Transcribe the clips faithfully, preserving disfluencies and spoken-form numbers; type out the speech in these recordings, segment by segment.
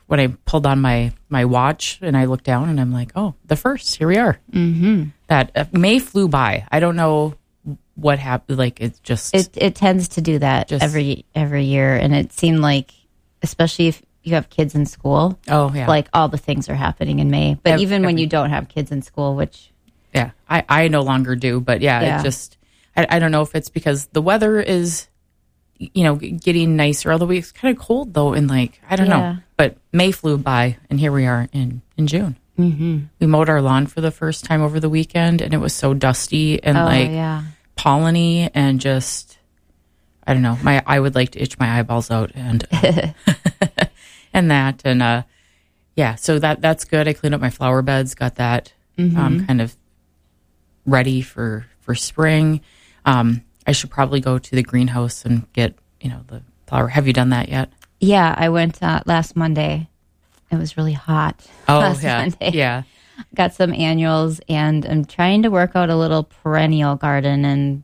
when I pulled on my, my watch and I looked down and I'm like, oh, the first, here we are. Mm-hmm. That uh, May flew by. I don't know what happened. Like, it's just... It, it tends to do that just, every every year. And it seemed like, especially if you have kids in school, oh, yeah. like all the things are happening in May. But Every, even when every, you don't have kids in school, which... Yeah, I, I no longer do. But yeah, yeah. it just... I, I don't know if it's because the weather is, you know, getting nicer. Although it's kind of cold, though, and like, I don't yeah. know. But May flew by, and here we are in, in June. Mm-hmm. We mowed our lawn for the first time over the weekend, and it was so dusty and oh, like yeah. polleny and just, I don't know. My I would like to itch my eyeballs out and uh, and that and uh, yeah. So that that's good. I cleaned up my flower beds, got that mm-hmm. um, kind of ready for for spring. Um, I should probably go to the greenhouse and get you know the flower. Have you done that yet? Yeah, I went uh, last Monday. It was really hot. Oh, last yeah. Monday. Yeah. Got some annuals, and I'm trying to work out a little perennial garden, and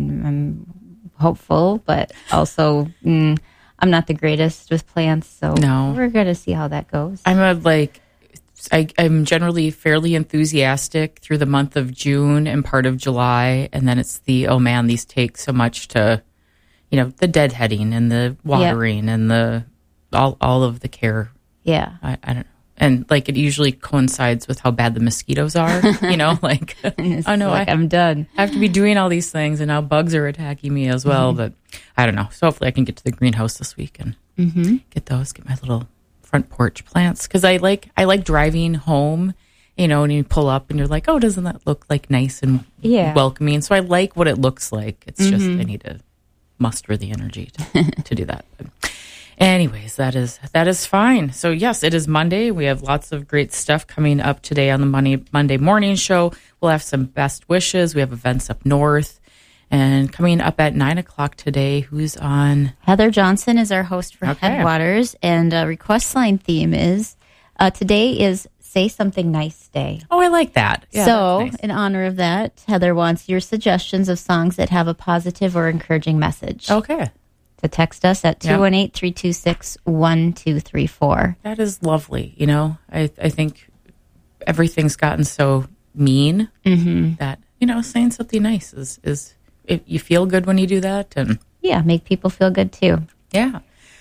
I'm hopeful, but also mm, I'm not the greatest with plants, so no. we're going to see how that goes. I'm a, like, I, I'm generally fairly enthusiastic through the month of June and part of July, and then it's the, oh man, these take so much to, you know, the deadheading and the watering yep. and the all all of the care. Yeah. I, I don't know. And, like, it usually coincides with how bad the mosquitoes are, you know? Like, oh, no, like I, I'm done. I have to be doing all these things, and now bugs are attacking me as well. Mm-hmm. But I don't know. So hopefully I can get to the greenhouse this week and mm-hmm. get those, get my little front porch plants. Because I like I like driving home, you know, and you pull up, and you're like, oh, doesn't that look, like, nice and yeah. welcoming? So I like what it looks like. It's mm-hmm. just I need to muster the energy to, to do that. But, anyways, that is that is fine. So yes, it is Monday. We have lots of great stuff coming up today on the Monday Monday morning show. We'll have some best wishes. We have events up north, and coming up at nine o'clock today. Who's on? Heather Johnson is our host for okay. Headwaters, and uh, request line theme is uh, today is Say Something Nice Day. Oh, I like that. Yeah, so, nice. In honor of that, Heather wants your suggestions of songs that have a positive or encouraging message. Okay. To text us at two one eight, three two six, one two three four. That is lovely. You know, I, I think everything's gotten so mean mm-hmm. that, you know, saying something nice is, is if you feel good when you do that. And yeah, make people feel good too. Yeah.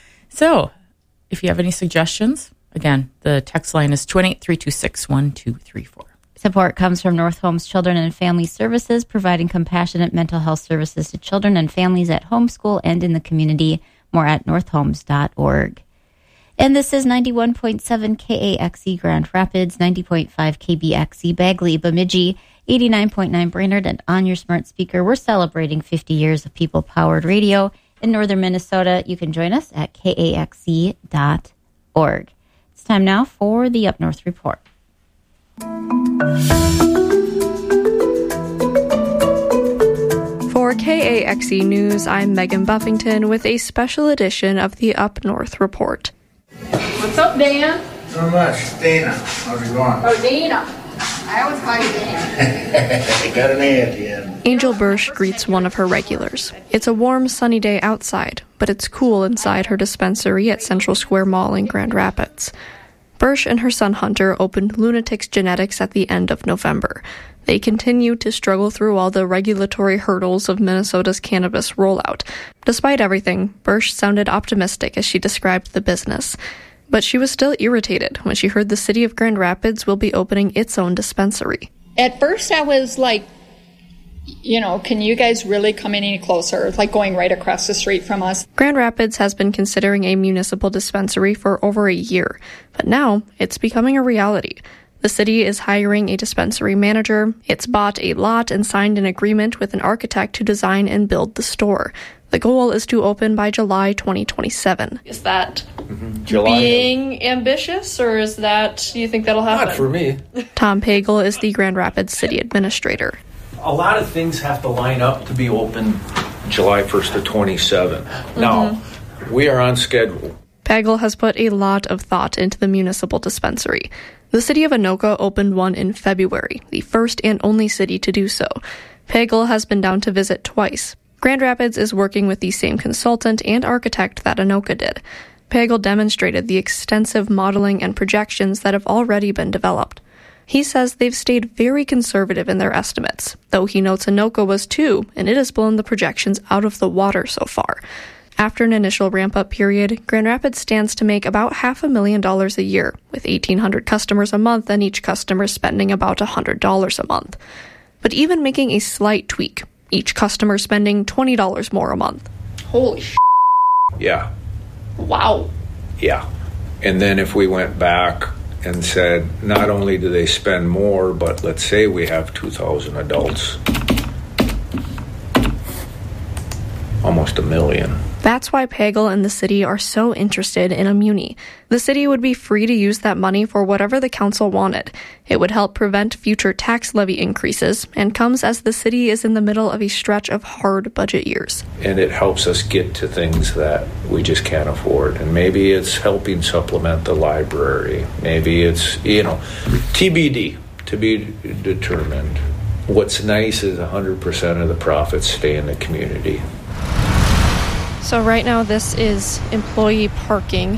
So if you have any suggestions, again, the text line is two one eight, three two six, one two three four. Support comes from North Homes Children and Family Services, providing compassionate mental health services to children and families at home, school, and in the community. More at north homes dot org. And this is ninety-one point seven K A X E Grand Rapids, ninety point five K B X E Bagley, Bemidji, eighty-nine point nine Brainerd, and on your smart speaker. We're celebrating fifty years of people-powered radio in northern Minnesota. You can join us at K A X E dot org. It's time now for the Up North Report. For K A X E News, I'm Megan Buffington with a special edition of the Up North Report. What's up, Dan? Not much. Dana, how's it going? Oh, Dana. I always call you Dana. I got an A at the end. Angel Bursch greets one of her regulars. It's a warm, sunny day outside, but it's cool inside her dispensary at Central Square Mall in Grand Rapids. Bursch and her son Hunter opened Lunatics Genetics at the end of November. They continue to struggle through all the regulatory hurdles of Minnesota's cannabis rollout. Despite everything, Bursch sounded optimistic as she described the business. But she was still irritated when she heard the city of Grand Rapids will be opening its own dispensary. At first I was like, you know, can you guys really come any closer? It's like going right across the street from us. Grand Rapids has been considering a municipal dispensary for over a year, but now it's becoming a reality. The city is hiring a dispensary manager. It's bought a lot and signed an agreement with an architect to design and build the store. The goal is to open by July twenty twenty-seven. Is that mm-hmm. July being ambitious, or is that, do you think that'll happen? Not for me. Tom Pagel is the Grand Rapids city administrator. A lot of things have to line up to be open July first of twenty-seven. Mm-hmm. Now, we are on schedule. Pagel has put a lot of thought into the municipal dispensary. The city of Anoka opened one in February, the first and only city to do so. Pagel has been down to visit twice. Grand Rapids is working with the same consultant and architect that Anoka did. Pagel demonstrated the extensive modeling and projections that have already been developed. He says they've stayed very conservative in their estimates, though he notes Anoka was too, and it has blown the projections out of the water so far. After an initial ramp-up period, Grand Rapids stands to make about half a million dollars a year, with eighteen hundred customers a month and each customer spending about one hundred dollars a month. But even making a slight tweak, each customer spending twenty dollars more a month. Holy sh**. Yeah, Wow. yeah. And then if we went back and said, not only do they spend more, but let's say we have two thousand adults, almost a million. That's why Pagel and the city are so interested in a muni. The city would be free to use that money for whatever the council wanted. It would help prevent future tax levy increases and comes as the city is in the middle of a stretch of hard budget years. And it helps us get to things that we just can't afford. And maybe it's helping supplement the library. Maybe it's, you know, T B D, to be determined. What's nice is one hundred percent of the profits stay in the community. So right now this is employee parking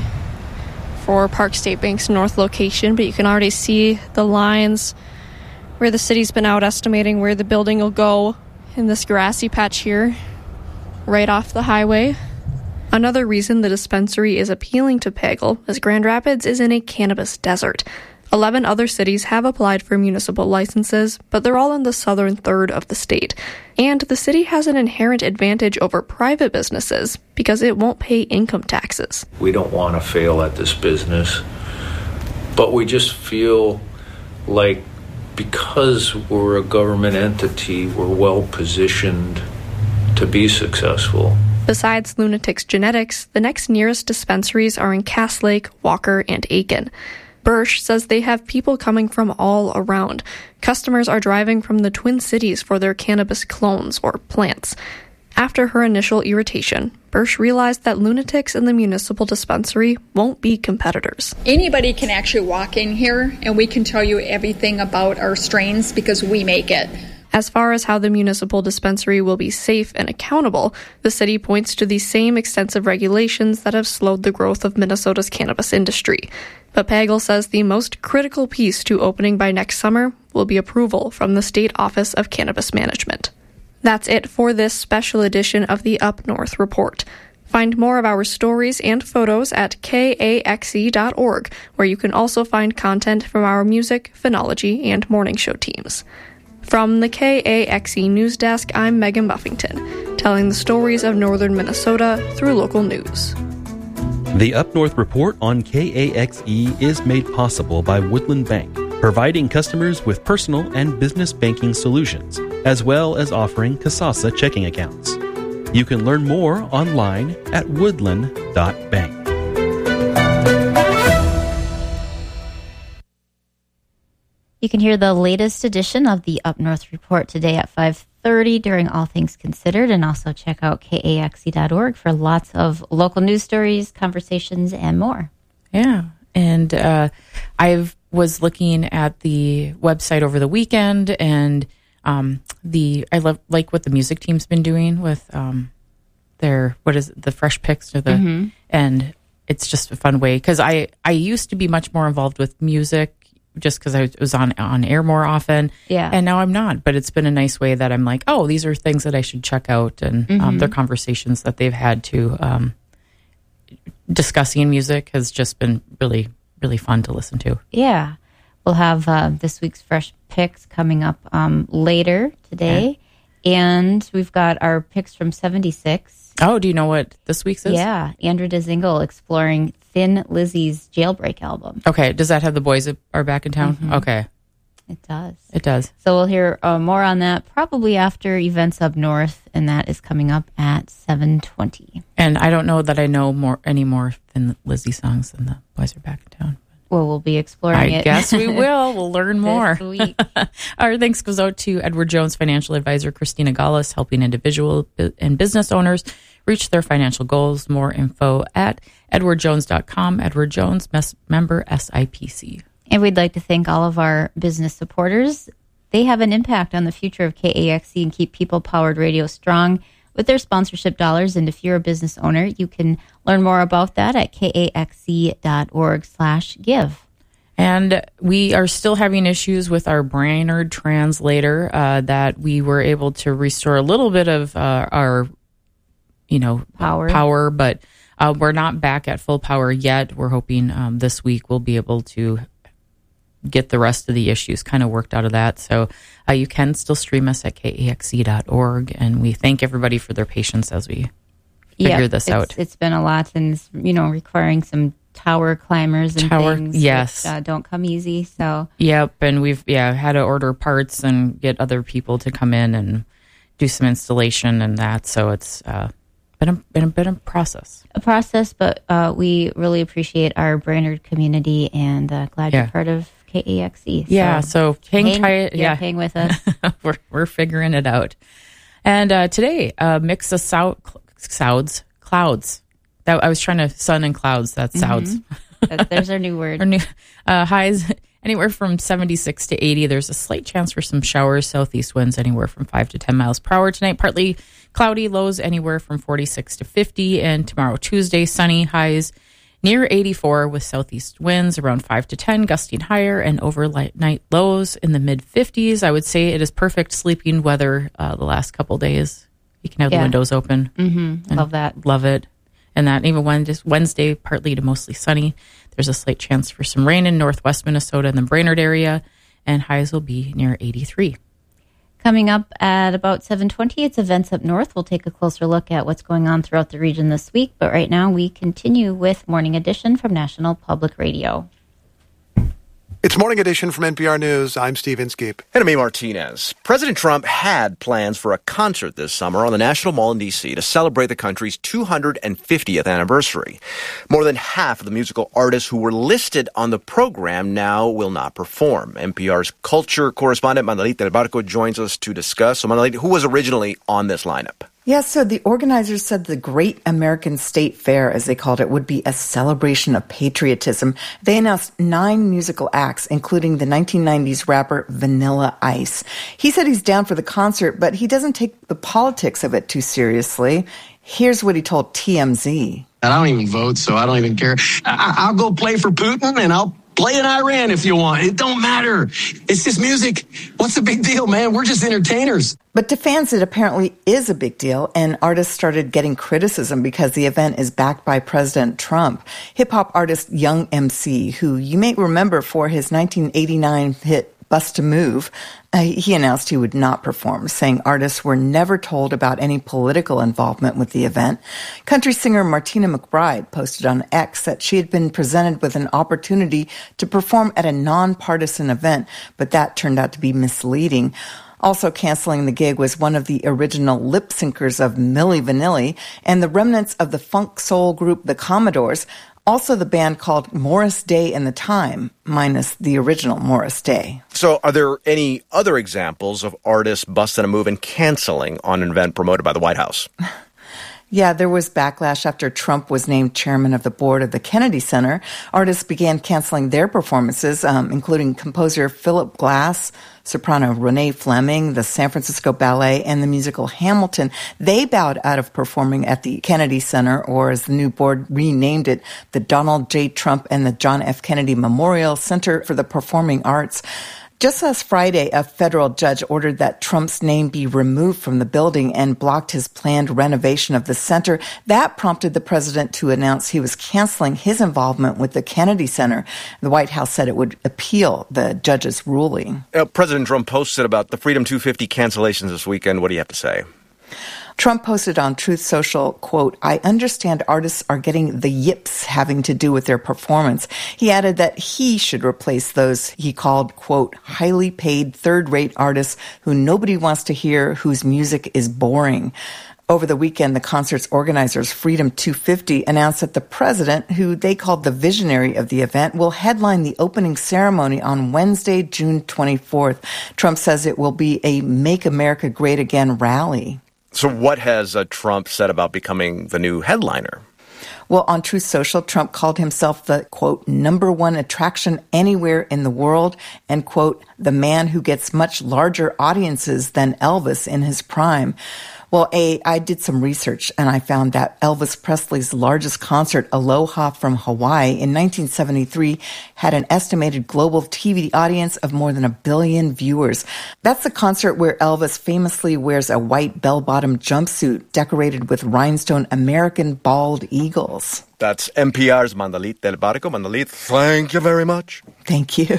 for Park State Bank's north location, but you can already see the lines where the city's been out estimating where the building will go in this grassy patch here, right off the highway. Another reason the dispensary is appealing to Pagel is Grand Rapids is in a cannabis desert. Eleven other cities have applied for municipal licenses, but they're all in the southern third of the state. And the city has an inherent advantage over private businesses because it won't pay income taxes. We don't want to fail at this business, but we just feel like because we're a government entity, we're well positioned to be successful. Besides Lunatics Genetics, the next nearest dispensaries are in Cass Lake, Walker, and Aiken. Birch says they have people coming from all around. Customers are driving from the Twin Cities for their cannabis clones or plants. After her initial irritation, Birch realized that Lunatics and the municipal dispensary won't be competitors. Anybody can actually walk in here and we can tell you everything about our strains because we make it. As far as how the municipal dispensary will be safe and accountable, the city points to the same extensive regulations that have slowed the growth of Minnesota's cannabis industry. But Pagel says the most critical piece to opening by next summer will be approval from the State Office of Cannabis Management. That's it for this special edition of the Up North Report. Find more of our stories and photos at K A X E dot org, where you can also find content from our music, phonology, and morning show teams. From the K A X E News Desk, I'm Megan Buffington, telling the stories of northern Minnesota through local news. The Up North Report on K A X E is made possible by Woodland Bank, providing customers with personal and business banking solutions, as well as offering Kasasa checking accounts. You can learn more online at woodland dot bank. You can hear the latest edition of the Up North Report today at five thirty during All Things Considered, and also check out K A X E dot org for lots of local news stories, conversations, and more. Yeah, and uh, I was looking at the website over the weekend, and um, the I love like what the music team's been doing with um, their what is it, the fresh picks or the Mm-hmm. and it's just a fun way because I I used to be much more involved with music, just because I was on on air more often. Yeah. And now I'm not. But it's been a nice way that I'm like, oh, these are things that I should check out. And Mm-hmm. um, their conversations that they've had to um, discussing music has just been really, really fun to listen to. Yeah. We'll have uh, this week's Fresh Picks coming up um, later today. Okay. And we've got our picks from seventy-six. Oh, do you know what this week's is? Yeah. Andrew DeZingle exploring Thin Lizzy's Jailbreak album. Okay. Does that have the boys that are back in town? Mm-hmm. Okay. It does. It does. So we'll hear uh, more on that probably after Events Up North, and that is coming up at seven twenty. And I don't know that I know more any more Thin Lizzy songs than the boys are back in town. Well, we'll be exploring I it. I guess we will. We'll learn more. This week. Our thanks goes out to Edward Jones financial advisor Christina Gallus, helping individual and business owners reach their financial goals. More info at edward jones dot com. Edward Jones, member S I P C. And we'd like to thank all of our business supporters. They have an impact on the future of K A X E and keep people-powered radio strong. with their sponsorship dollars. And if you're a business owner, you can learn more about that at kaxc.org slash give. And we are still having issues with our Brainerd translator uh, that we were able to restore a little bit of uh, our, you know, power, power but uh, we're not back at full power yet. We're hoping um, this week we'll be able to get the rest of the issues kind of worked out of that. So uh, you can still stream us at K A X C dot org. And we thank everybody for their patience as we figure yeah, this it's, out. It's been a lot and, you know, requiring some tower climbers and tower, things. Yes. Which, uh, don't come easy. So. Yep. And we've, yeah, had to order parts and get other people to come in and do some installation and that. So it's uh, been, a, been a bit of a process. A process, but uh, we really appreciate our Brainerd community and uh, glad yeah. you're part of K A X E. So yeah, so hang, hang tight. Yeah, yeah, hang with us. we're we're figuring it out. And uh, today, a uh, mix of sou- clouds, clouds. That I was trying to sun and clouds. That's souds. Mm-hmm. There's our new word. Our new uh, highs anywhere from seventy-six to eighty. There's a slight chance for some showers. Southeast winds anywhere from five to ten miles per hour tonight. Partly cloudy. Lows anywhere from forty-six to fifty. And tomorrow, Tuesday, sunny. Highs near eighty-four with southeast winds around five to ten, gusting higher, and overnight lows in the mid-fifties. I would say it is perfect sleeping weather uh, the last couple days. You can have yeah. the windows open. Mm-hmm. Love that. Love it. And that even Wednesday, partly to mostly sunny. There's a slight chance for some rain in northwest Minnesota and the Brainerd area, and highs will be near eighty-three. Coming up at about seven twenty, it's Events Up North. We'll take a closer look at what's going on throughout the region this week. But right now, we continue with Morning Edition from National Public Radio. It's Morning Edition from N P R News. I'm Steve Inskeep. And I'm A. Martinez. President Trump had plans for a concert this summer on the National Mall in D C to celebrate the country's two hundred fiftieth anniversary. More than half of the musical artists who were listed on the program now will not perform. N P R's culture correspondent Manolita Del Barco joins us to discuss. So, Manolita, who was originally on this lineup? Yes, so the organizers said the Great American State Fair, as they called it, would be a celebration of patriotism. They announced nine musical acts, including the nineteen nineties rapper Vanilla Ice. He said he's down for the concert, but he doesn't take the politics of it too seriously. Here's what he told T M Z. I don't even vote, so I don't even care. I- I'll go play for Putin, and I'll play in Iran if you want. It don't matter. It's just music. What's the big deal, man? We're just entertainers. But to fans, it apparently is a big deal, and artists started getting criticism because the event is backed by President Trump. Hip-hop artist Young M C, who you may remember for his nineteen eighty-nine hit Bust a Move, uh, he announced he would not perform, saying artists were never told about any political involvement with the event. Country singer Martina McBride posted on X that she had been presented with an opportunity to perform at a nonpartisan event, but that turned out to be misleading. Also canceling the gig was one of the original lip syncers of Milli Vanilli and the remnants of the funk soul group The Commodores. Also the band called Morris Day and the Time, minus the original Morris Day. So are there any other examples of artists busting a move and canceling on an event promoted by the White House? Yeah, there was backlash after Trump was named chairman of the board of the Kennedy Center. Artists began canceling their performances, um, including composer Philip Glass, soprano Renee Fleming, the San Francisco Ballet, and the musical Hamilton. They bowed out of performing at the Kennedy Center, or as the new board renamed it, the Donald J. Trump and the John F. Kennedy Memorial Center for the Performing Arts. Just last Friday, a federal judge ordered that Trump's name be removed from the building and blocked his planned renovation of the center. That prompted the president to announce he was canceling his involvement with the Kennedy Center. The White House said it would appeal the judge's ruling. Uh, President Trump posted about the Freedom two fifty cancellations this weekend. What do you have to say? Trump posted on Truth Social, quote, "I understand artists are getting the yips having to do with their performance." He added that he should replace those he called, quote, "highly paid third-rate artists who nobody wants to hear, whose music is boring." Over the weekend, the concert's organizers, Freedom two fifty, announced that the president, who they called the visionary of the event, will headline the opening ceremony on Wednesday, June twenty-fourth. Trump says it will be a Make America Great Again rally. So what has uh, Trump said about becoming the new headliner? Well, on Truth Social, Trump called himself the, quote, number one attraction anywhere in the world, and, quote, the man who gets much larger audiences than Elvis in his prime. Well, A, I did some research and I found that Elvis Presley's largest concert, Aloha from Hawaii, in nineteen seventy-three had an estimated global T V audience of more than a billion viewers. That's the concert where Elvis famously wears a white bell-bottom jumpsuit decorated with rhinestone American bald eagles. That's N P R's Mandalit Del Barco. Mandalit, thank you very much. Thank you.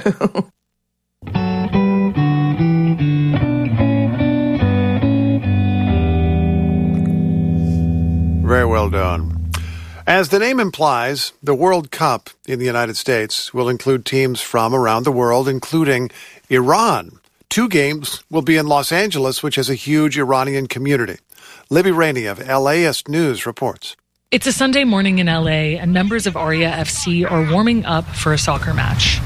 Very well done. As the name implies, the World Cup in the United States will include teams from around the world, including Iran. Two games will be in Los Angeles, which has a huge Iranian community. Libby Rainey of L A S News reports. It's a Sunday morning in L A, and members of Aria F C are warming up for a soccer match.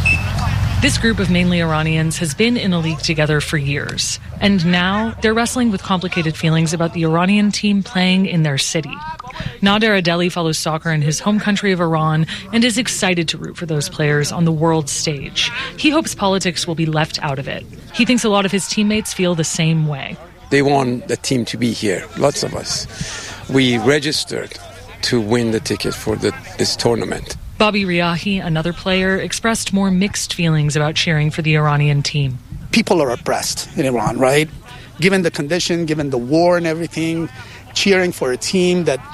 This group of mainly Iranians has been in a league together for years, and now they're wrestling with complicated feelings about the Iranian team playing in their city. Nader Adeli follows soccer in his home country of Iran and is excited to root for those players on the world stage. He hopes politics will be left out of it. He thinks a lot of his teammates feel the same way. They want the team to be here, lots of us. We registered to win the ticket for the, this tournament. Bobby Riahi, another player, expressed more mixed feelings about cheering for the Iranian team. People are oppressed in Iran, right? Given the condition, given the war and everything, cheering for a team that,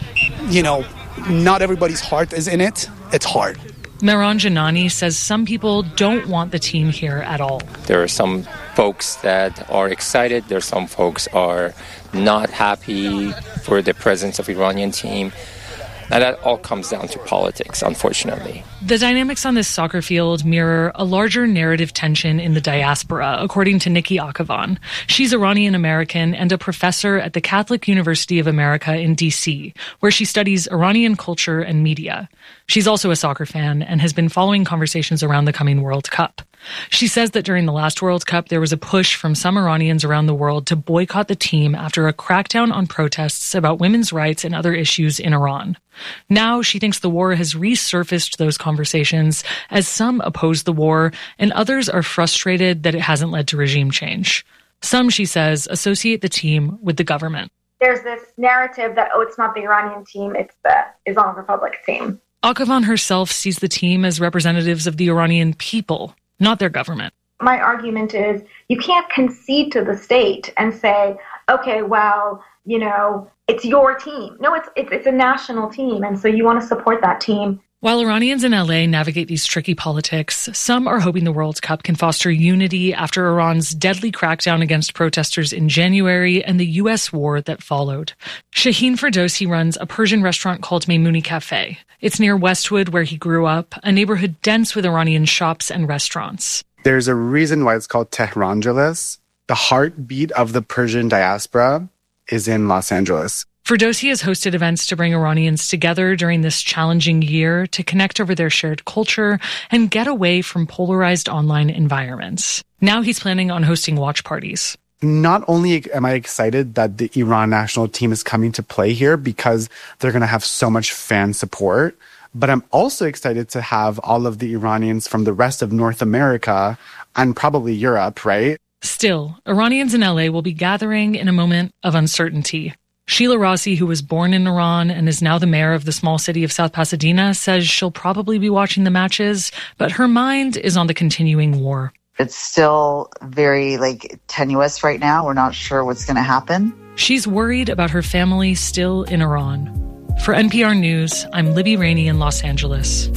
you know, not everybody's heart is in it, it's hard. Mehran Janani says some people don't want the team here at all. There are some folks that are excited. There are some folks are not happy for the presence of Iranian team. And that all comes down to politics, unfortunately. The dynamics on this soccer field mirror a larger narrative tension in the diaspora, according to Nikki Akavan. She's Iranian-American and a professor at the Catholic University of America in D C, where she studies Iranian culture and media. She's also a soccer fan and has been following conversations around the coming World Cup. She says that during the last World Cup, there was a push from some Iranians around the world to boycott the team after a crackdown on protests about women's rights and other issues in Iran. Now she thinks the war has resurfaced those conversations as some oppose the war and others are frustrated that it hasn't led to regime change. Some, she says, associate the team with the government. There's this narrative that, oh, it's not the Iranian team, it's the Islamic Republic team. Akavan herself sees the team as representatives of the Iranian people, not their government. My argument is you can't concede to the state and say, okay, well, you know, it's your team. No, it's it's, it's a national team, and so you want to support that team. While Iranians in L A navigate these tricky politics, some are hoping the World Cup can foster unity after Iran's deadly crackdown against protesters in January and the U S war that followed. Shaheen Ferdowsi runs a Persian restaurant called Maimouni Cafe. It's near Westwood, where he grew up, a neighborhood dense with Iranian shops and restaurants. There's a reason why it's called Tehrangeles. The heartbeat of the Persian diaspora is in Los Angeles. Ferdowsi has hosted events to bring Iranians together during this challenging year to connect over their shared culture and get away from polarized online environments. Now he's planning on hosting watch parties. Not only am I excited that the Iran national team is coming to play here because they're going to have so much fan support, but I'm also excited to have all of the Iranians from the rest of North America and probably Europe, right? Still, Iranians in L A will be gathering in a moment of uncertainty. Sheila Rossi, who was born in Iran and is now the mayor of the small city of South Pasadena, says she'll probably be watching the matches, but her mind is on the continuing war. It's still very, like, tenuous right now. We're not sure what's going to happen. She's worried about her family still in Iran. For N P R News, I'm Libby Rainey in Los Angeles.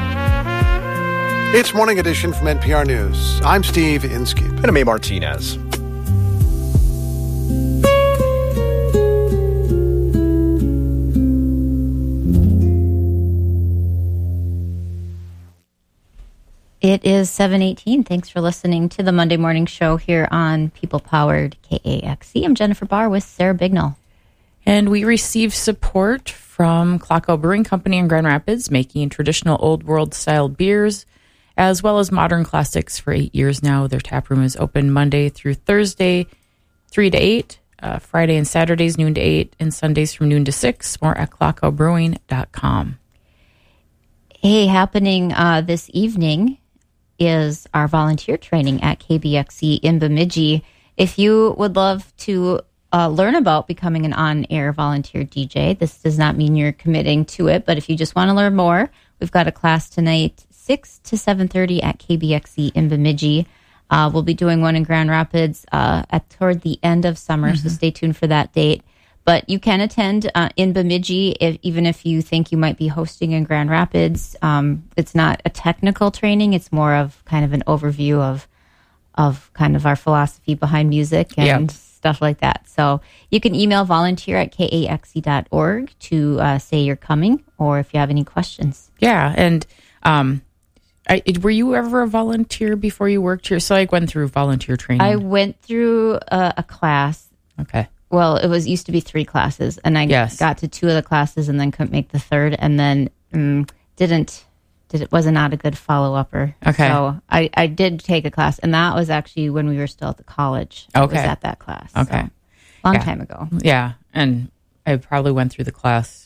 It's Morning Edition from N P R News. I'm Steve Inskeep. And I'm A. Martinez. It is seven eighteen. Thanks for listening to the Monday Morning Show here on People-Powered K A X E. I'm Jennifer Barr with Sarah Bignell. And we receive support from Clocko Brewing Company in Grand Rapids, making traditional Old World-style beers, as well as modern classics for eight years now. Their tap room is open Monday through Thursday, three to eight, uh, Friday and Saturdays, noon to eight, and Sundays from noon to six. More at clocko brewing dot com. Hey, happening uh, this evening is our volunteer training at K B X E in Bemidji. If you would love to uh, learn about becoming an on-air volunteer D J, this does not mean you're committing to it, but if you just want to learn more, we've got a class tonight, six to seven thirty at K B X E in Bemidji. Uh, we'll be doing one in Grand Rapids uh, at toward the end of summer, mm-hmm. so stay tuned for that date. But you can attend uh, in Bemidji, if, even if you think you might be hosting in Grand Rapids. Um, it's not a technical training. It's more of kind of an overview of of kind of our philosophy behind music and yep. stuff like that. So you can email volunteer at K A X E dot org to uh, say you're coming, or if you have any questions. Yeah, and um, I, were you ever a volunteer before you worked here? So I went through volunteer training. I went through a, a class. Okay. Well, it was used to be three classes, and I yes. got to two of the classes and then couldn't make the third, and then um, didn't, did it was not a good follow-upper. Okay. So I, I did take a class, and that was actually when we were still at the college. I okay. was at that class. Okay. So, long yeah. time ago. Yeah, and I probably went through the class,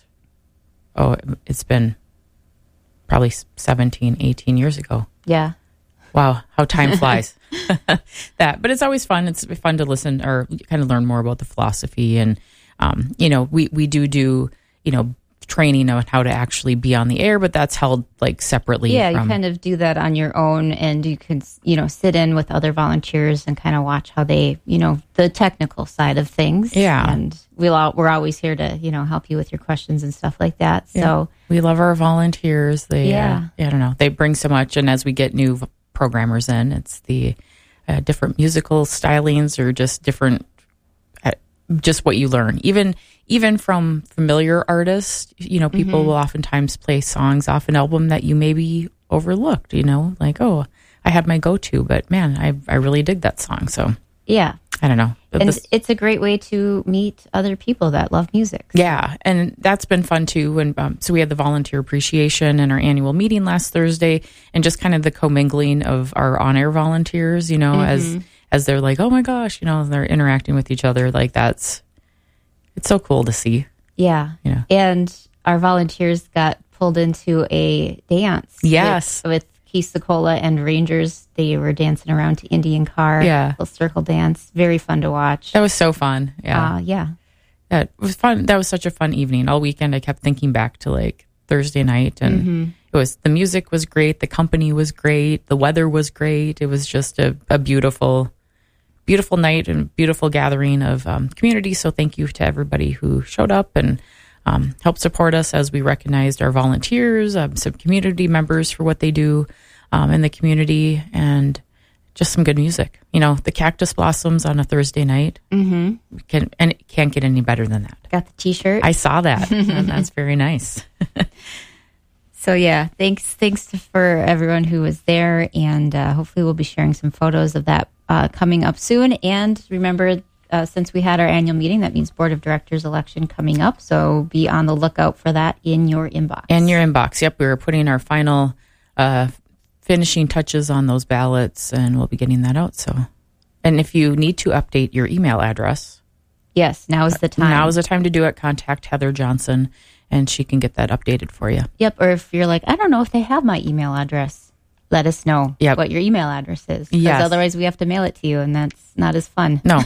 oh, it's been probably seventeen, eighteen years ago. Yeah. Wow, how time flies. That, but it's always fun. It's fun to listen or kind of learn more about the philosophy, and um, you know, we we do do you know training on how to actually be on the air, but that's held like separately. Yeah, from, you kind of do that on your own, and you can you know sit in with other volunteers and kind of watch how they you know the technical side of things. Yeah, and we'll all, we're always here to you know help you with your questions and stuff like that. So yeah. we love our volunteers. They yeah, uh, I don't know, they bring so much, and as we get new programmers in, it's the uh, different musical stylings or just different uh, just what you learn even even from familiar artists. You know, people mm-hmm. will oftentimes play songs off an album that you maybe overlooked, you know, like, oh, I had my go-to, but man, I I really dig that song. So yeah, I don't know. And this, it's a great way to meet other people that love music. So. Yeah, and that's been fun too. And um, so we had the volunteer appreciation and our annual meeting last Thursday, and just kind of the commingling of our on-air volunteers, you know, mm-hmm. as as they're like, oh my gosh, you know, they're interacting with each other. Like that's, it's so cool to see. Yeah. Yeah. And our volunteers got pulled into a dance. Yes. With, with Keith Secola and Rangers. They were dancing around to Indian Car. Yeah. Little circle dance. Very fun to watch. That was so fun. Yeah. Uh, yeah. Yeah. It was fun. That was such a fun evening. All weekend I kept thinking back to like Thursday night, and mm-hmm. it was, the music was great. The company was great. The weather was great. It was just a, a beautiful, beautiful night and beautiful gathering of um, community. So thank you to everybody who showed up and um, helped support us as we recognized our volunteers, um, some community members for what they do um, in the community, and just some good music. You know, the Cactus Blossoms on a Thursday night. Mm-hmm. Can, and it can't get any better than that. Got the T-shirt. I saw that. And that's very nice. So yeah, thanks thanks to, for everyone who was there, and uh, hopefully we'll be sharing some photos of that uh, coming up soon. And remember, uh, since we had our annual meeting, that means Board of Directors election coming up, so be on the lookout for that in your inbox. In your inbox, yep. We were putting our final uh, finishing touches on those ballots, and we'll be getting that out. So, and if you need to update your email address, yes, now is the time. Now is the time to do it. Contact Heather Johnson, and she can get that updated for you. Yep. Or if you're like, I don't know if they have my email address, let us know yep. what your email address is. Because yes. otherwise we have to mail it to you, and that's not as fun. No.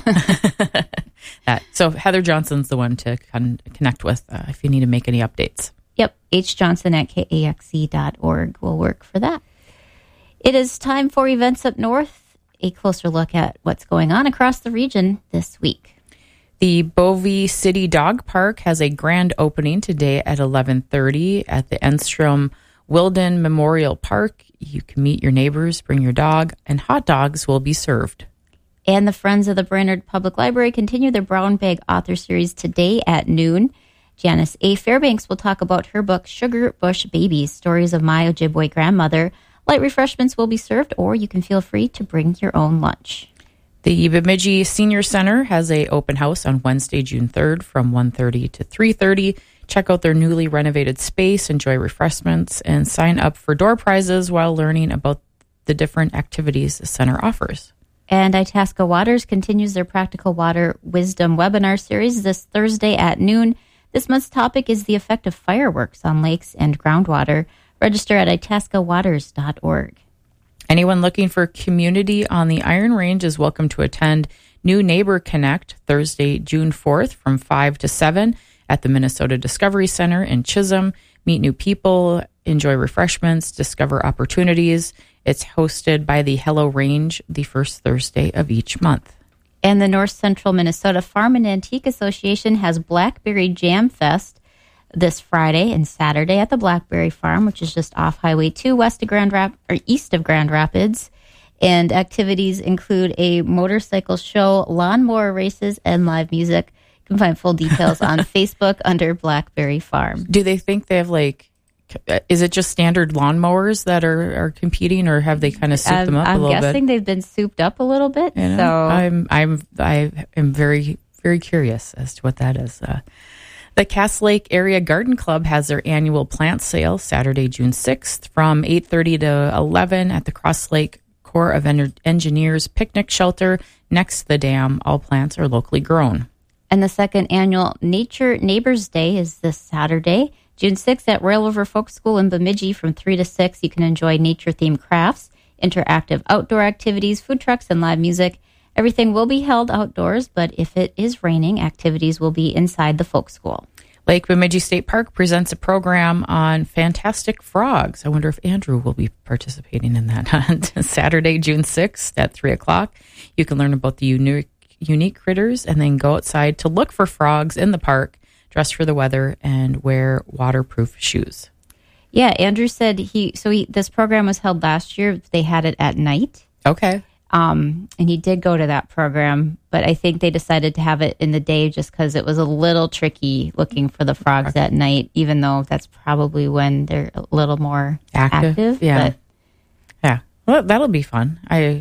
that. So Heather Johnson's the one to con- connect with uh, if you need to make any updates. Yep. H Johnson at K A X E dot org will work for that. It is time for Events Up North, a closer look at what's going on across the region this week. The Bovey City Dog Park has a grand opening today at eleven thirty at the Enstrom Wilden Memorial Park. You can meet your neighbors, bring your dog, and hot dogs will be served. And the Friends of the Brainerd Public Library continue their Brown Bag Author Series today at noon. Janice A. Fairbanks will talk about her book, Sugar Bush Babies, Stories of My Ojibwe Grandmother. Light refreshments will be served, or you can feel free to bring your own lunch. The Bemidji Senior Center has a open house on Wednesday, June third from one thirty to three thirty. Check out their newly renovated space, enjoy refreshments, and sign up for door prizes while learning about the different activities the center offers. And Itasca Waters continues their Practical Water Wisdom webinar series this Thursday at noon. This month's topic is the effect of fireworks on lakes and groundwater. Register at itasca waters dot org. Anyone looking for community on the Iron Range is welcome to attend New Neighbor Connect Thursday, June fourth from five to seven at the Minnesota Discovery Center in Chisholm. Meet new people, enjoy refreshments, discover opportunities. It's hosted by the Hello Range the first Thursday of each month. And the North Central Minnesota Farm and Antique Association has Blackberry Jam Fest this Friday and Saturday at the Blackberry Farm, which is just off Highway two west of Grand Rap- or east of Grand Rapids. And activities include a motorcycle show, lawnmower races, and live music. You can find full details on Facebook under Blackberry Farm. Do they think they have like, is it just standard lawnmowers that are, are competing, or have they kind of souped I'm, them up I'm a little bit? I'm guessing they've been souped up a little bit. You know, so I'm I'm I am very very curious as to what that is. Uh, the Cass Lake Area Garden Club has their annual plant sale Saturday, June sixth, from eight thirty to eleven at the Cross Lake Corps of En- Engineers Picnic Shelter next to the dam. All plants are locally grown. And the second annual Nature Neighbors Day is this Saturday, June sixth at Royal River Folk School in Bemidji from three to six. You can enjoy nature-themed crafts, interactive outdoor activities, food trucks, and live music. Everything will be held outdoors, but if it is raining, activities will be inside the folk school. Lake Bemidji State Park presents a program on fantastic frogs. I wonder if Andrew will be participating in that on Saturday, June sixth at three o'clock. You can learn about the unique, unique critters and then go outside to look for frogs in the park, dress for the weather, and wear waterproof shoes. Yeah, Andrew said he, so he, this program was held last year. They had it at night. Okay. Um, and he did go to that program, but I think they decided to have it in the day just because it was a little tricky looking for the frogs at night, even though that's probably when they're a little more active. active yeah. But, yeah. Well, that'll be fun. I,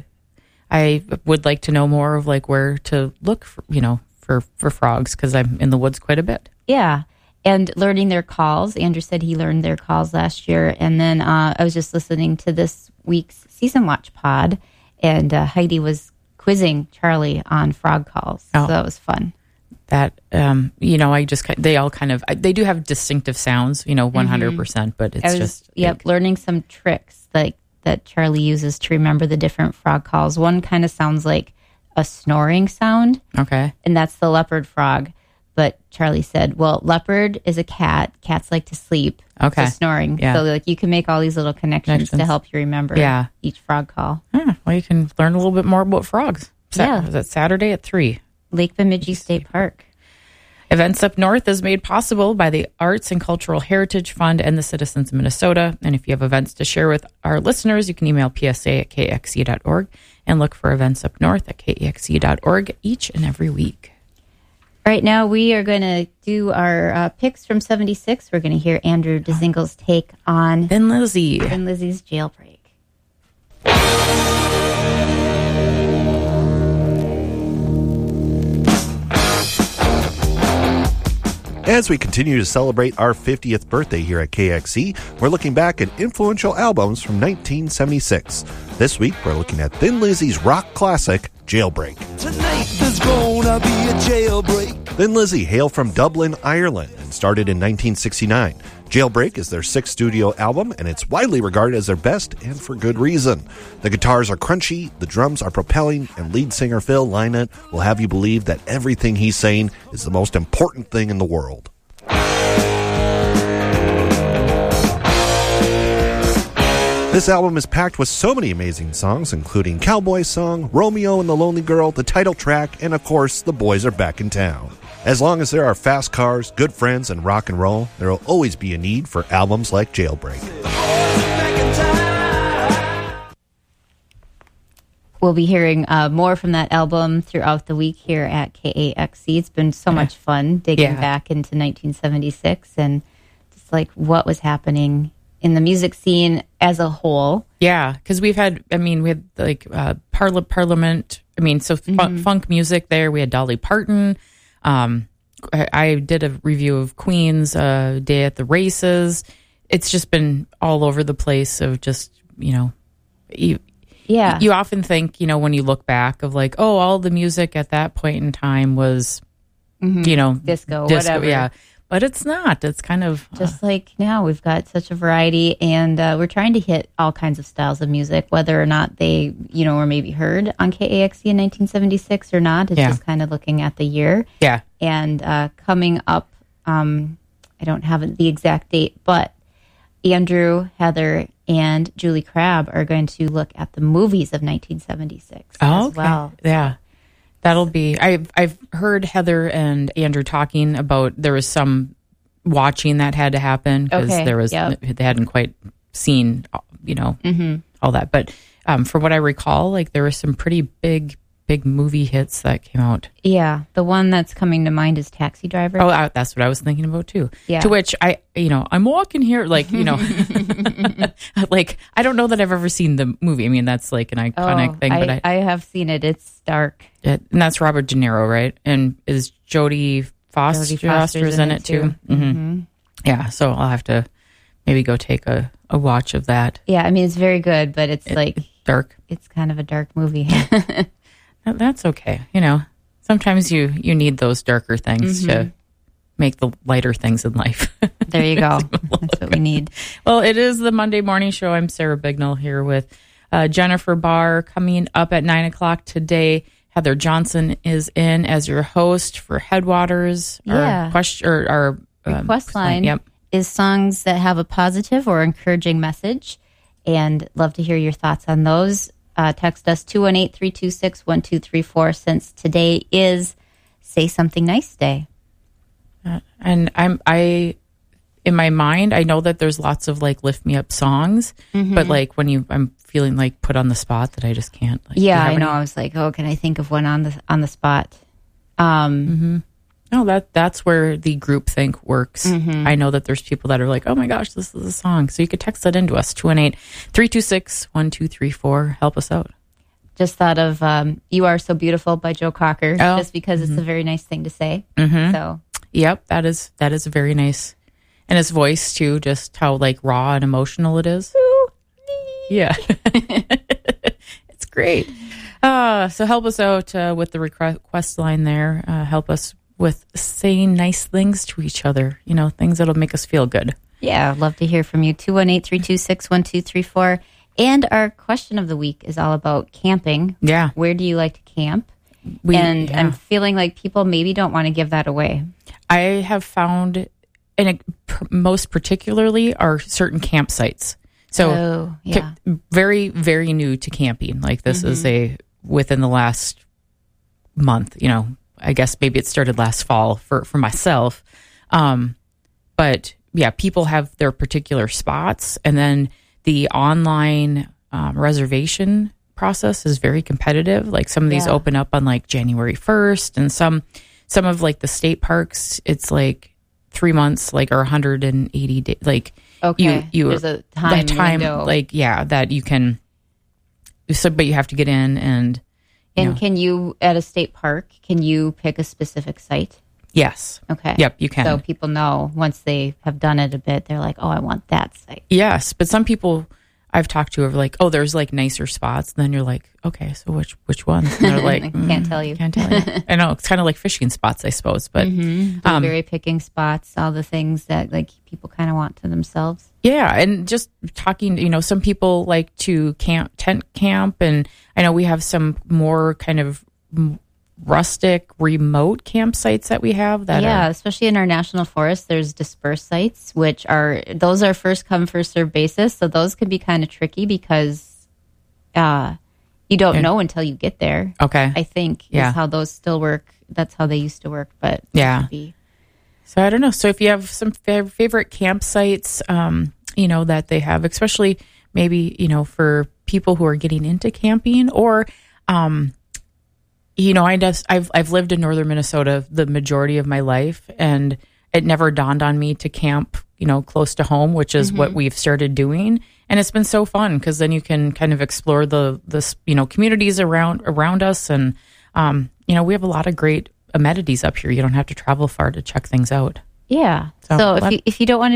I would like to know more of like where to look for, you know, for, for frogs, because I'm in the woods quite a bit. Yeah. And learning their calls. Andrew said he learned their calls last year. And then uh, I was just listening to this week's Season Watch pod, and uh, Heidi was quizzing Charlie on frog calls. Oh. So that was fun. That, um, you know, I just, they all kind of, they do have distinctive sounds, you know, one hundred percent, mm-hmm. but it's I was, just. Yep, learning some tricks like that Charlie uses to remember the different frog calls. One kind of sounds like a snoring sound. Okay. And that's the leopard frog. But Charlie said, well, leopard is a cat. Cats like to sleep. Okay. So snoring. Yeah. So like you can make all these little connections, Connections. to help you remember Yeah. each frog call. Yeah, well, you can learn a little bit more about frogs. Sa- Yeah. Is that Saturday at three? Lake Bemidji State Park. Events Up North is made possible by the Arts and Cultural Heritage Fund and the citizens of Minnesota. And if you have events to share with our listeners, you can email p s a at k x e dot org and look for Events Up North at k e x e dot org each and every week. Right now, we are going to do our uh, picks from seventy-six. We're going to hear Andrew DeZingle's take on Thin Lizzy. Thin Lizzy's Jailbreak. As we continue to celebrate our fiftieth birthday here at K X E, we're looking back at influential albums from nineteen seventy-six. This week, we're looking at Thin Lizzy's rock classic, Jailbreak. Tonight there's gonna be a jailbreak. Thin Lizzy hail from Dublin, Ireland, and started in nineteen sixty-nine. Jailbreak is their sixth studio album, and it's widely regarded as their best, and for good reason. The guitars are crunchy, the drums are propelling, and lead singer Phil Lynott will have you believe that everything he's saying is the most important thing in the world. This album is packed with so many amazing songs, including Cowboy Song, Romeo and the Lonely Girl, the title track, and of course, The Boys Are Back in Town. As long as there are fast cars, good friends, and rock and roll, there will always be a need for albums like Jailbreak. We'll be hearing uh, more from that album throughout the week here at K A X C. It's been so much fun digging Yeah. back into nineteen seventy-six and just like what was happening in the music scene as a whole. Yeah, because we've had, I mean, we had like uh, Parla- Parliament, I mean, so fun- Mm-hmm. funk music there. We had Dolly Parton. Um, I, I did a review of Queen's uh, Day at the Races. It's just been all over the place of just, you know, e- Yeah. You often think, you know, when you look back of like, oh, all the music at that point in time was, Mhm. you know, Disco, whatever. Yeah. But it's not. It's kind of Just like now, we've got such a variety, and uh, we're trying to hit all kinds of styles of music, whether or not they, you know, were maybe heard on K A X E in nineteen seventy-six or not. It's Yeah. just kind of looking at the year. Yeah. And uh, coming up, um, I don't have the exact date, but Andrew, Heather, and Julie Crabb are going to look at the movies of nineteen seventy-six Oh, as okay. well. Yeah. That'll be. I've I've heard Heather and Andrew talking about there was some watching that had to happen because Okay, there was yep. they hadn't quite seen, you know, Mhm. all that. But um, from what I recall, like there were some pretty big big movie hits that came out. Yeah, the one that's coming to mind is Taxi Driver. Oh, I, that's what I was thinking about too. Yeah. To which I, you know, I'm walking here, like you know, like I don't know that I've ever seen the movie. I mean, that's like an iconic Oh, thing, I, but I, I have seen it. It's dark. It, and that's Robert De Niro, right? And is Jodie Foster Jodie Foster's in it too? Mhm. Mm-hmm. Yeah, so I'll have to maybe go take a, a watch of that. Yeah, I mean it's very good, but it's It- like dark. It's kind of a dark movie. That- That's okay. You know, sometimes you you need those darker things to Mhm. make the lighter things in life. There you go. That's what we need. Well, it is the Monday Morning Show. I'm Sarah Bignell here with uh, Jennifer Barr. Coming up at nine o'clock today, Heather Johnson is in as your host for Headwaters. Yeah. Our question, or our um, Request line Yep. is songs that have a positive or encouraging message, and love to hear your thoughts on those. Uh, text us two one eight, three two six, one two three four since today is Say Something Nice Day. Uh, and I'm I in my mind I know that there's lots of like lift me up songs, Mhm. but like when you I'm feeling like put on the spot that I just can't. Like, do you Yeah, have I any? know. I was like, oh, can I think of one on the on the spot? Um, Mm-hmm. No, that that's where the group think works. Mhm. I know that there's people that are like, oh my gosh, this is a song. So you could text that into us, two one eight, three two six, one two three four. Help us out. Just thought of um, You Are So Beautiful by Joe Cocker, Oh. just because it's a very nice thing to say. Mm-hmm. So, Yep, that is that is very nice. And his voice too, just how like raw and emotional it is. Yeah. It's great. Uh, so help us out uh, with the request line there. Uh, help us with saying nice things to each other, you know, things that'll make us feel good. yeah, I'd love to hear from you. two one eight, three two six, one two three four. And our question of the week is all about camping. Yeah. Where do you like to camp? We- and yeah. I'm feeling like people maybe don't want to give that away. I have found, and it, pr- most particularly, are certain campsites. So, Oh, yeah. ca- very, very new to camping. Like this is Mhm. a within the last month. You know, I guess maybe it started last fall for for myself. Um, but yeah, people have their particular spots, and then the online um, reservation process is very competitive. Like some of these Yeah. open up on like January first, and some some of like the state parks, it's like three months, like or one hundred eighty days. Like Okay. you you There's a time that time window. like yeah that you can. So, but you have to get in and you And know, can you, at a state park, can you pick a specific site? yes, Okay. Yep, you can. So people know once they have done it a bit, they're like, oh, I want that site. Yes, but some people I've talked to are like, oh, there's like nicer spots. And then you're like, okay, so which which ones? And they're like, I can't "Mm, tell you. Can't tell you. I know it's kind of like fishing spots, I suppose. But Mhm. um, Blueberry picking spots, all the things that like people kind of want to themselves. yeah, and just talking, you know, some people like to camp, tent camp, and I know we have some more kind of m- rustic, remote campsites that we have. That yeah, are, especially in our national forest, there's dispersed sites, which are those are first come first served basis. So those can be kind of tricky because uh, you don't Yeah. know until you get there. Okay. I think Yeah. is how those still work. That's how they used to work. But Yeah. could be- So I don't know. So if you have some fav- favorite campsites, um, you know, that they have, especially maybe, you know, for people who are getting into camping or, um, you know, I just, I've, I've lived in northern Minnesota the majority of my life, and it never dawned on me to camp, you know, close to home, which is what Mhm. we've started doing. And it's been so fun because then you can kind of explore the, the, you know, communities around, around us. And, um, you know, we have a lot of great amenities up here. You don't have to travel far to check things out. yeah. So, So, if let- you if you don't want to be s-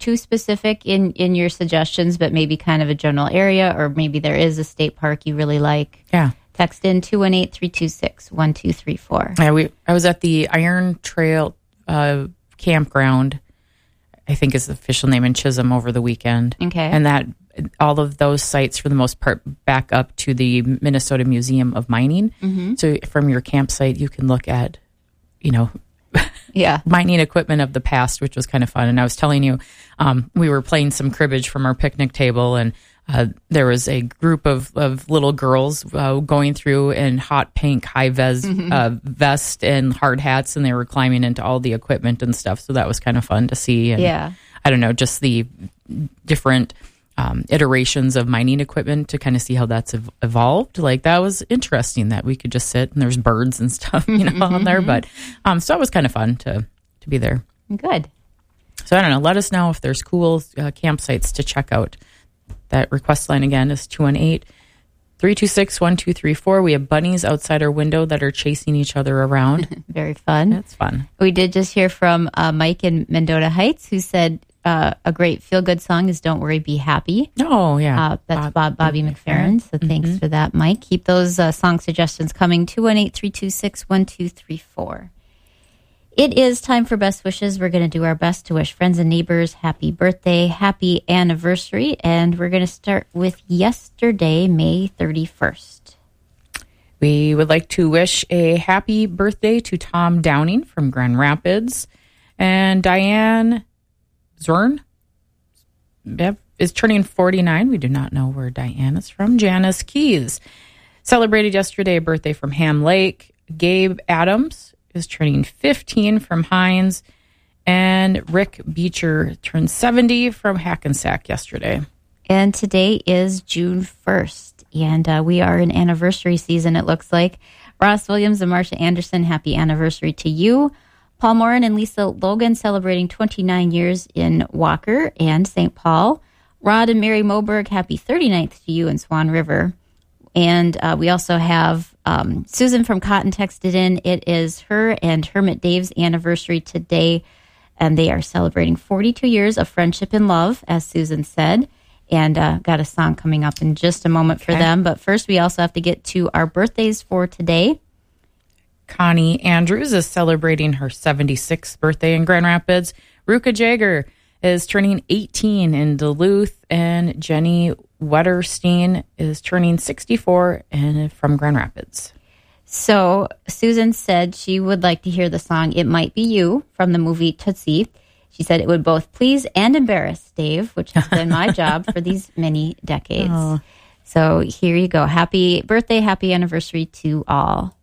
too specific in, in your suggestions, but maybe kind of a general area, or maybe there is a state park you really like, yeah, text in two one eight, three two six, one two three four. Yeah, we. I was at the Iron Trail uh, campground, I think is the official name, in Chisholm over the weekend. Okay. And that all of those sites, for the most part, back up to the Minnesota Museum of Mining. Mhm. So from your campsite, you can look at, you know, yeah, mining equipment of the past, which was kind of fun. And I was telling you, um, we were playing some cribbage from our picnic table, and uh, there was a group of, of little girls uh, going through in hot pink high ves Mhm. uh, vest and hard hats, and they were climbing into all the equipment and stuff. So that was kind of fun to see. And Yeah. I don't know, just the different um, iterations of mining equipment to kind of see how that's ev- evolved. Like, that was interesting that we could just sit and there's birds and stuff, you know, on there. But um, so it was kind of fun to to be there. Good. So I don't know. Let us know if there's cool uh, campsites to check out. That request line again is two one eight, three two six, one two three four. We have bunnies outside our window that are chasing each other around. Very fun. It's fun. We did just hear from uh, Mike in Mendota Heights, who said uh, a great feel-good song is Don't Worry, Be Happy. Oh, yeah. Uh, that's Bob, Bobby McFerrin. So thanks Mm-hmm. for that, Mike. Keep those uh, song suggestions coming. two one eight, three two six, one two three four. It is time for best wishes. We're going to do our best to wish friends and neighbors happy birthday, happy anniversary, and we're going to start with yesterday, May thirty-first. We would like to wish a happy birthday to Tom Downing from Grand Rapids, and Diane Zorn is turning forty-nine. We do not know where Diane is from. Janice Keys celebrated yesterday a birthday from Ham Lake. Gabe Adams is turning fifteen from Hines, and Rick Beecher turned seventy from Hackensack yesterday. And today is June first, and uh, we are in anniversary season, it looks like. Ross Williams and Marsha Anderson, happy anniversary to you. Paul Morin and Lisa Logan celebrating twenty-nine years in Walker and Saint Paul. Rod and Mary Moberg, happy thirty-ninth to you in Swan River. And uh, we also have um, Susan from Cotton texted in. It is her and Hermit Dave's anniversary today, and they are celebrating forty-two years of friendship and love, as Susan said. And uh, got a song coming up in just a moment for Okay. them. But first, we also have to get to our birthdays for today. Connie Andrews is celebrating her seventy-sixth birthday in Grand Rapids. Ruka Jager is turning eighteen in Duluth, and Jenny Wetterstein is turning sixty-four and from Grand Rapids. So Susan said she would like to hear the song It Might Be You from the movie Tootsie. She said it would both please and embarrass Dave, which has been my job for these many decades. Oh. So here you go. Happy birthday, happy anniversary to all.